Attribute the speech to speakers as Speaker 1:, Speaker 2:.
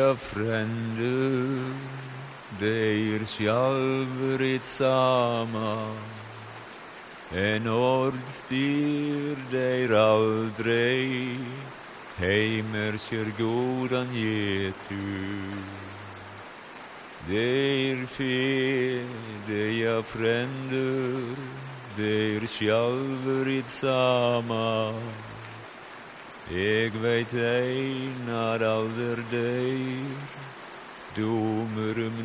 Speaker 1: jag fränder, det själv samma. En ord styr dig aldrig, heimer kör godan getu. Det fel, det jag fränder, det själv samma. Jag vet ej när alder dig, domer